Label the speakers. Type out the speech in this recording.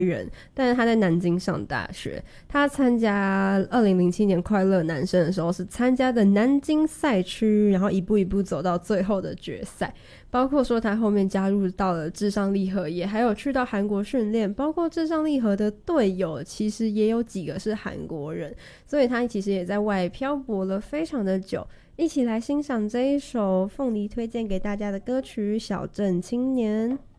Speaker 1: 人，但是他在南京上大学。他参加2007年快乐男生的时候是参加的南京赛区，然后一步一步走到最后的决赛，包括说他后面加入到了至上励合，也还有去到韩国训练，包括至上励合的队友其实也有几个是韩国人，所以他其实也在外漂泊了非常的久。一起来欣赏这一首凤梨推荐给大家的歌曲《小镇青年》。